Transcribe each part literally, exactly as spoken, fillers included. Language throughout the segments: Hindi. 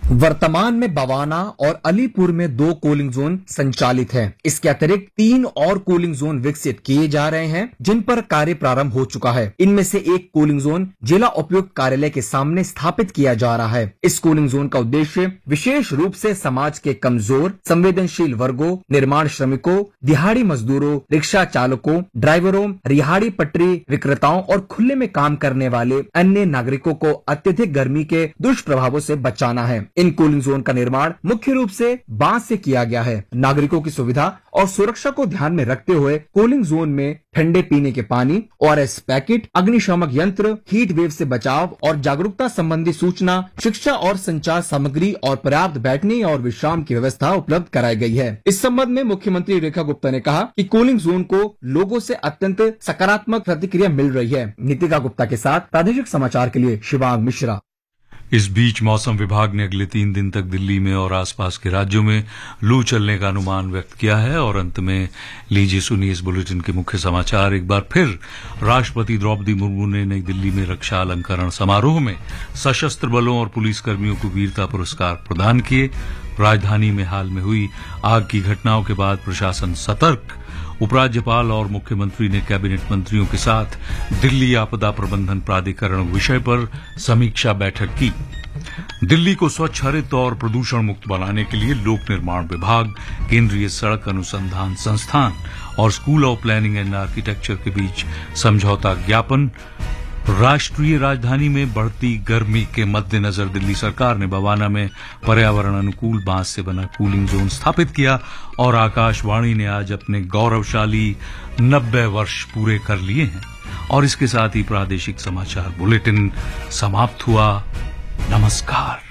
वर्तमान में बवाना और अलीपुर में दो कूलिंग जोन संचालित हैं। इसके अतिरिक्त तीन और कूलिंग जोन विकसित किए जा रहे हैं, जिन पर कार्य प्रारंभ हो चुका है। इनमें से एक कूलिंग जोन जिला उपायुक्त कार्यालय के सामने स्थापित किया जा रहा है। इस कूलिंग जोन का उद्देश्य विशेष रूप से समाज के कमजोर संवेदनशील वर्गों, निर्माण श्रमिकों, दिहाड़ी मजदूरों, रिक्शा चालकों, ड्राइवरों, रिहाड़ी पटरी विक्रेताओं और खुले में काम करने वाले अन्य नागरिकों को अत्यधिक गर्मी के दुष्प्रभावों से बचाना है। इन कूलिंग जोन का निर्माण मुख्य रूप से बांस से किया गया है। नागरिकों की सुविधा और सुरक्षा को ध्यान में रखते हुए कूलिंग जोन में ठंडे पीने के पानी, ओआरएस पैकेट, अग्निशामक यंत्र, हीट वेव से बचाव और जागरूकता संबंधी सूचना, शिक्षा और संचार सामग्री और पर्याप्त बैठने और विश्राम की व्यवस्था उपलब्ध कराई गई है। इस संबंध में मुख्यमंत्री रेखा गुप्ता ने कहा कि कूलिंग जोन को लोगों से अत्यंत सकारात्मक प्रतिक्रिया मिल रही है। नीतिका गुप्ता के साथ प्रादेशिक समाचार के लिए शिवांग मिश्रा। इस बीच मौसम विभाग ने अगले तीन दिन तक दिल्ली में और आसपास के राज्यों में लू चलने का अनुमान व्यक्त किया है। और अंत में लीजिए सुनिए इस बुलेटिन के मुख्य समाचार एक बार फिर। राष्ट्रपति द्रौपदी मुर्मू ने नई दिल्ली में रक्षा अलंकरण समारोह में सशस्त्र बलों और पुलिसकर्मियों को वीरता पुरस्कार प्रदान किए। राजधानी में हाल में हुई आग की घटनाओं के बाद प्रशासन सतर्क। उपराज्यपाल और मुख्यमंत्री ने कैबिनेट मंत्रियों के साथ दिल्ली आपदा प्रबंधन प्राधिकरण विषय पर समीक्षा बैठक की। दिल्ली को स्वच्छ, हरित और प्रदूषण मुक्त बनाने के लिए लोक निर्माण विभाग, केंद्रीय सड़क अनुसंधान संस्थान और school of planning and architecture के बीच समझौता ज्ञापन। राष्ट्रीय राजधानी में बढ़ती गर्मी के मद्देनजर दिल्ली सरकार ने बवाना में पर्यावरण अनुकूल बांस से बना कूलिंग जोन स्थापित किया। और आकाशवाणी ने आज अपने गौरवशाली नब्बे वर्ष पूरे कर लिए हैं। और इसके साथ ही प्रादेशिक समाचार बुलेटिन समाप्त हुआ। नमस्कार।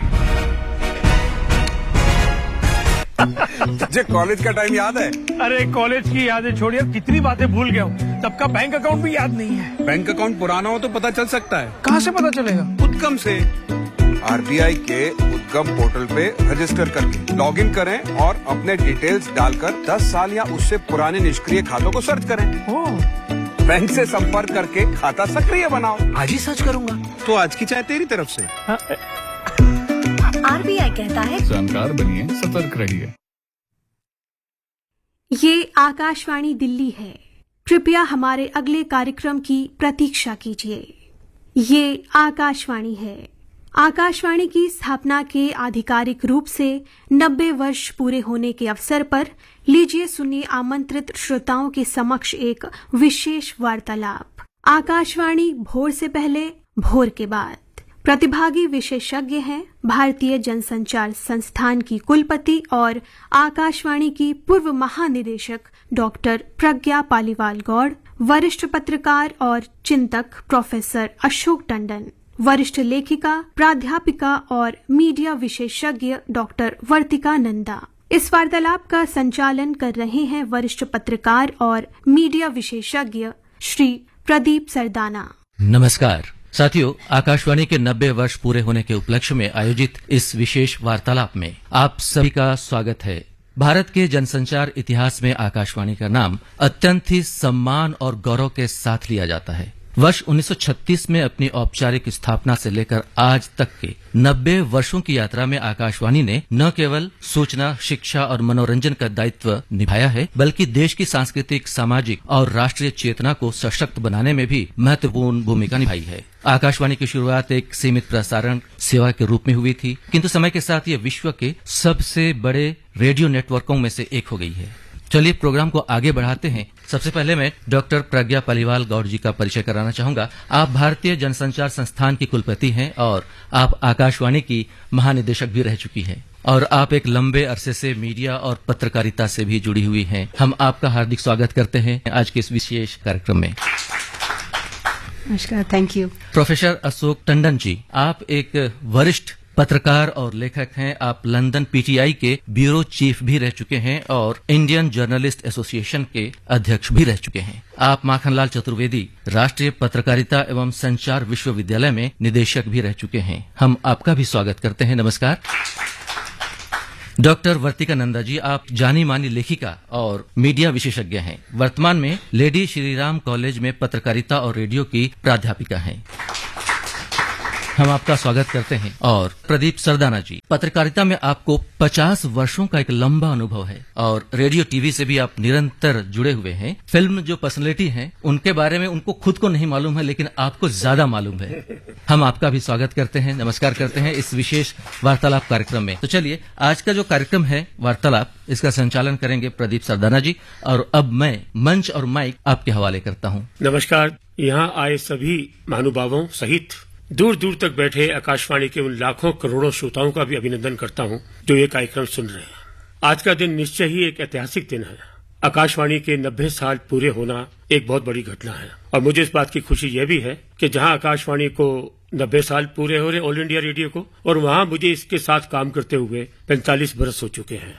तुझे कॉलेज का टाइम याद है? अरे कॉलेज की यादें छोड़िए, कितनी बातें भूल गया हूँ। सबका बैंक अकाउंट भी याद नहीं है। बैंक अकाउंट पुराना हो तो पता चल सकता है। कहाँ से पता चलेगा? उद्गम से। आरबीआई के उद्गम पोर्टल पे रजिस्टर करके लॉग इन करें और अपने डिटेल्स डालकर दस साल या उससे पुराने निष्क्रिय खातों को सर्च करें। ओह। बैंक से संपर्क करके खाता सक्रिय बनाओ। आज ही सर्च करूंगा। तो आज की चाय तेरी तरफ से। आरबीआई कहता है जानकार बनिए, सतर्क रहिए। ये आकाशवाणी दिल्ली है। कृपया हमारे अगले कार्यक्रम की प्रतीक्षा कीजिए। ये आकाशवाणी है। आकाशवाणी की स्थापना के आधिकारिक रूप से नब्बे वर्ष पूरे होने के अवसर पर लीजिए सुनिए आमंत्रित श्रोताओं के समक्ष एक विशेष वार्तालाप। आकाशवाणी भोर से पहले, भोर के बाद। प्रतिभागी विशेषज्ञ हैं भारतीय जनसंचार संस्थान की कुलपति और आकाशवाणी की पूर्व महानिदेशक डॉक्टर प्रज्ञा पालीवाल गौड़, वरिष्ठ पत्रकार और चिंतक प्रोफेसर अशोक टंडन, वरिष्ठ लेखिका, प्राध्यापिका और मीडिया विशेषज्ञ डॉक्टर वर्तिका नंदा। इस वार्तालाप का संचालन कर रहे हैं वरिष्ठ पत्रकार और मीडिया विशेषज्ञ श्री प्रदीप सरदाना। नमस्कार साथियों, आकाशवाणी के नब्बे वर्ष पूरे होने के उपलक्ष्य में आयोजित इस विशेष वार्तालाप में आप सभी का स्वागत है। भारत के जनसंचार इतिहास में आकाशवाणी का नाम अत्यंत ही सम्मान और गौरव के साथ लिया जाता है। वर्ष उन्नीस सौ छत्तीस में अपनी औपचारिक स्थापना से लेकर आज तक के नब्बे वर्षों की यात्रा में आकाशवाणी ने न केवल सूचना, शिक्षा और मनोरंजन का दायित्व निभाया है, बल्कि देश की सांस्कृतिक, सामाजिक और राष्ट्रीय चेतना को सशक्त बनाने में भी महत्वपूर्ण भूमिका निभाई है। आकाशवाणी की शुरुआत एक सीमित प्रसारण सेवा के रूप में हुई थी, किंतु समय के साथ ये विश्व के सबसे बड़े रेडियो नेटवर्कों में से एक हो गई है। चलिए प्रोग्राम को आगे बढ़ाते हैं। सबसे पहले मैं डॉक्टर प्रज्ञा पालीवाल गौड़ जी का परिचय कराना चाहूंगा। आप भारतीय जनसंचार संस्थान की कुलपति हैं और आप आकाशवाणी की महानिदेशक भी रह चुकी हैं और आप एक लंबे अरसे से मीडिया और पत्रकारिता से भी जुड़ी हुई हैं। हम आपका हार्दिक स्वागत करते हैं आज के इस विशेष कार्यक्रम में। नमस्कार, thank you. Professor Ashok Tandon ji, आप एक वरिष्ठ पत्रकार और लेखक हैं। आप लंदन पीटीआई के ब्यूरो चीफ भी रह चुके हैं और इंडियन जर्नलिस्ट एसोसिएशन के अध्यक्ष भी रह चुके हैं। आप माखनलाल चतुर्वेदी राष्ट्रीय पत्रकारिता एवं संचार विश्वविद्यालय में निदेशक भी रह चुके हैं। हम आपका भी स्वागत करते हैं। नमस्कार। डॉक्टर वर्तिका नंदा जी, आप जानी मानी लेखिका और मीडिया विशेषज्ञ हैं। वर्तमान में लेडी श्रीराम कॉलेज में पत्रकारिता और रेडियो की प्राध्यापिका हैं। हम आपका स्वागत करते हैं। और प्रदीप सरदाना जी, पत्रकारिता में आपको पचास वर्षों का एक लंबा अनुभव है और रेडियो टीवी से भी आप निरंतर जुड़े हुए हैं। फिल्म जो पर्सनैलिटी हैं, उनके बारे में उनको खुद को नहीं मालूम है, लेकिन आपको ज्यादा मालूम है। हम आपका भी स्वागत करते हैं, नमस्कार करते हैं इस विशेष वार्तालाप कार्यक्रम में। तो चलिए, आज का जो कार्यक्रम है वार्तालाप, इसका संचालन करेंगे प्रदीप सरदाना जी। और अब मैं मंच और माइक आपके हवाले करता हूँ। नमस्कार। यहाँ आए सभी महानुभावों सहित दूर दूर तक बैठे आकाशवाणी के उन लाखों करोड़ों श्रोताओं का भी अभिनंदन करता हूँ जो ये कार्यक्रम सुन रहे हैं। आज का दिन निश्चय ही एक ऐतिहासिक दिन है। आकाशवाणी के नब्बे साल पूरे होना एक बहुत बड़ी घटना है और मुझे इस बात की खुशी यह भी है कि जहाँ आकाशवाणी को नब्बे साल पूरे हो रहे ऑल इंडिया रेडियो को, और वहाँ मुझे इसके साथ काम करते हुए पैंतालीस बरस हो चुके हैं।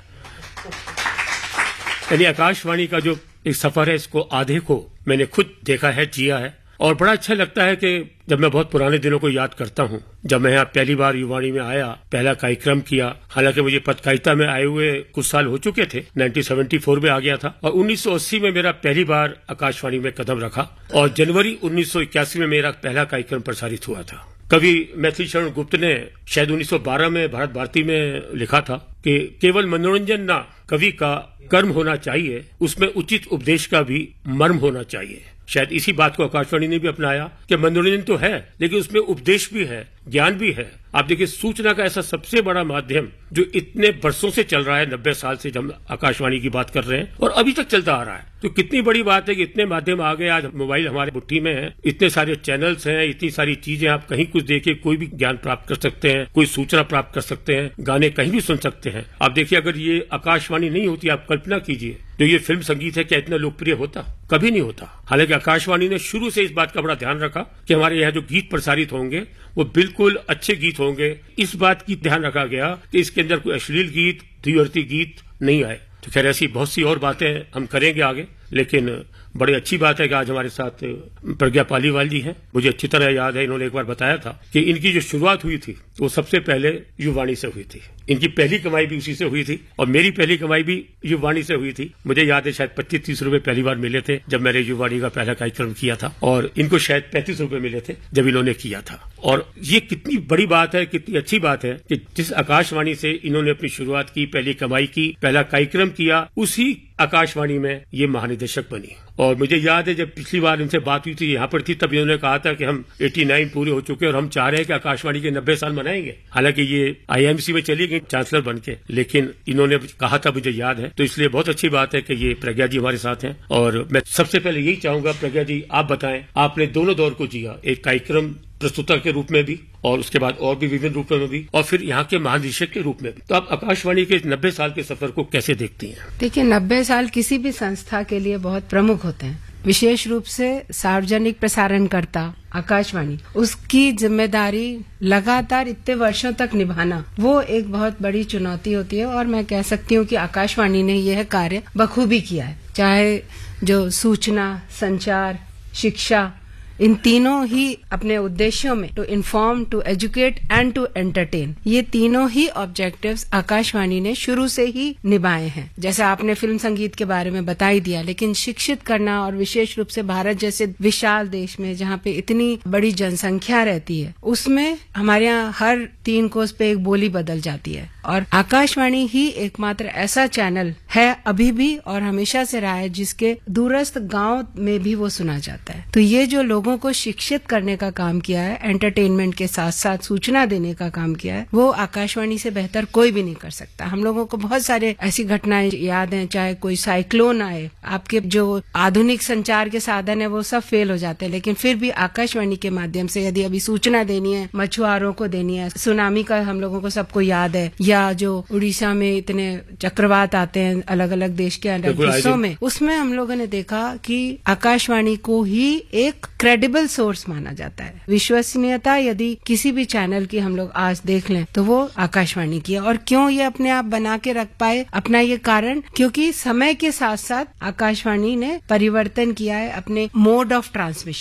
यानी आकाशवाणी का जो एक सफर है, इसको आधे को मैंने खुद देखा है, जिया है। और बड़ा अच्छा लगता है कि जब मैं बहुत पुराने दिनों को याद करता हूँ, जब मैं यहाँ पहली बार युवाणी में आया, पहला कार्यक्रम किया। हालांकि मुझे पत्रकारिता में आए हुए कुछ साल हो चुके थे, उन्नीस सौ चौहत्तर में आ गया था और उन्नीस सौ अस्सी में मेरा पहली बार आकाशवाणी में कदम रखा और जनवरी उन्नीस सौ इक्यासी में मेरा पहला कार्यक्रम प्रसारित हुआ था। कवि मैथिली शरण गुप्त ने शायद उन्नीस सौ बारह में भारत भारती में लिखा था कि केवल मनोरंजन ना कवि का कर्म होना चाहिए, उसमें उचित उपदेश का भी मर्म होना चाहिए। शायद इसी बात को आकाशवाणी ने भी अपनाया कि मनोरंजन तो है, लेकिन उसमें उपदेश भी है, ज्ञान भी है। आप देखिए, सूचना का ऐसा सबसे बड़ा माध्यम जो इतने वर्षों से चल रहा है, नब्बे साल से हम आकाशवाणी की बात कर रहे हैं और अभी तक चलता आ रहा है, तो कितनी बड़ी बात है कि इतने माध्यम आ गए। आज मोबाइल हमारे मुट्ठी में है, इतने सारे चैनल्स हैं, इतनी सारी चीजें, आप कहीं कुछ देखे कोई भी ज्ञान प्राप्त कर सकते हैं, कोई सूचना प्राप्त कर सकते हैं, गाने कहीं भी सुन सकते हैं। आप देखिए, अगर ये आकाशवाणी नहीं होती, आप कल्पना कीजिए जो ये फिल्म संगीत है क्या इतना लोकप्रिय होता? कभी नहीं होता। हालांकि आकाशवाणी ने शुरू से इस बात का बड़ा ध्यान रखा कि हमारे यहाँ जो गीत प्रसारित होंगे वो बिल्कुल अच्छे गीत होंगे। इस बात की ध्यान रखा गया कि इसके अंदर कोई अश्लील गीत, द्विअर्थी गीत नहीं आए। तो खैर, ऐसी बहुत सी और बातें हम करेंगे आगे, लेकिन बड़ी अच्छी बात है कि आज हमारे साथ प्रज्ञा पालीवाल जी हैं। मुझे अच्छी तरह याद है, इन्होंने एक बार बताया था कि इनकी जो शुरुआत हुई थी वो सबसे पहले युवाणी से हुई थी। इनकी पहली कमाई भी उसी से हुई थी और मेरी पहली कमाई भी युवाणी से हुई थी। मुझे याद है शायद पच्चीस तीस रुपए पहली बार मिले थे जब मैंने युवाणी का पहला कार्यक्रम किया था और इनको शायद पैंतीस रुपए मिले थे जब इन्होंने किया था। और ये कितनी बड़ी बात है, कितनी अच्छी बात है कि जिस आकाशवाणी से इन्होंने अपनी शुरुआत की, पहली कमाई की, पहला कार्यक्रम किया, उसी आकाशवाणी में ये महानिदेशक बनी। और मुझे याद है जब पिछली बार इनसे बात हुई थी, यहाँ पर थी, तब इन्होंने कहा था कि हम नवासी पूरे हो चुके और हम चाह रहे हैं कि आकाशवाणी के नब्बे साल मनाएंगे। हालांकि ये आईएमसी में चली गई चांसलर बन के, लेकिन इन्होंने कहा था, मुझे याद है। तो इसलिए बहुत अच्छी बात है कि ये प्रज्ञा जी हमारे साथ हैं। और मैं सबसे पहले यही चाहूंगा, प्रज्ञा जी आप बताएं, आपने दोनों दौर को जिया, एक कार्यक्रम प्रस्तुता के रूप में भी और उसके बाद और भी विभिन्न रूपों में भी, और फिर यहाँ के महानिदेशक के रूप में भी। तो आप आकाशवाणी के नब्बे साल के सफर को कैसे देखती हैं? देखिए, नब्बे साल किसी भी संस्था के लिए बहुत प्रमुख होते हैं, विशेष रूप से सार्वजनिक प्रसारणकर्ता आकाशवाणी, उसकी जिम्मेदारी लगातार इतने वर्षों तक निभाना, वो एक बहुत बड़ी चुनौती होती है। और मैं कह सकती हूँ कि आकाशवाणी ने यह कार्य बखूबी किया है। चाहे जो सूचना, संचार, शिक्षा, इन तीनों ही अपने उद्देश्यों में, to inform, to educate and to entertain, ये तीनों ही ऑब्जेक्टिव्स आकाशवाणी ने शुरू से ही निभाए हैं। जैसे आपने फिल्म संगीत के बारे में बता ही दिया, लेकिन शिक्षित करना, और विशेष रूप से भारत जैसे विशाल देश में जहाँ पे इतनी बड़ी जनसंख्या रहती है, उसमें हमारे यहाँ हर तीन कोस पे एक बोली बदल जाती है। और आकाशवाणी ही एकमात्र ऐसा चैनल है अभी भी और हमेशा से रहा है जिसके दूरस्थ गांव में भी वो सुना जाता है। तो ये जो लोगों को शिक्षित करने का काम किया है, एंटरटेनमेंट के साथ साथ सूचना देने का काम किया है, वो आकाशवाणी से बेहतर कोई भी नहीं कर सकता। हम लोगों को बहुत सारे ऐसी घटनाएं याद हैं, चाहे कोई साइक्लोन आए, आपके जो आधुनिक संचार के साधन है वो सब फेल हो जाते हैं, लेकिन फिर भी आकाशवाणी के माध्यम से यदि अभी सूचना देनी है, मछुआरों को देनी है, सुनामी का हम लोगों को सबको याद है, या जो उड़ीसा में इतने चक्रवात आते हैं अलग अलग देश के अलग हिस्सों में, उसमें हम लोगों ने देखा कि आकाशवाणी को ही एक क्रेडिबल सोर्स माना जाता है। विश्वसनीयता यदि किसी भी चैनल की हम लोग आज देख लें तो वो आकाशवाणी की है। और क्यों ये अपने आप बना के रख पाए अपना ये कारण, क्योंकि समय के साथ साथ आकाशवाणी ने परिवर्तन किया है अपने मोड ऑफ ट्रांसमिशन में।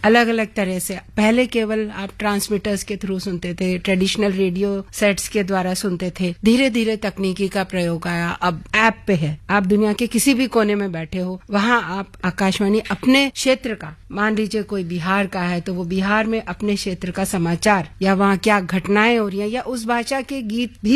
अलग अलग तरह से। पहले केवल आप ट्रांसमीटर्स के थ्रू सुनते थे, ट्रेडिशनल रेडियो सेट्स के द्वारा सुनते थे। धीरे धीरे तकनीकी का प्रयोग आया, अब ऐप पे है। आप दुनिया के किसी भी कोने में बैठे हो, वहाँ आप आकाशवाणी अपने क्षेत्र का, मान लीजिए कोई बिहार का है तो वो बिहार में अपने क्षेत्र का समाचार या वहाँ क्या घटनाएं हो रही हैं या उस भाषा के गीत भी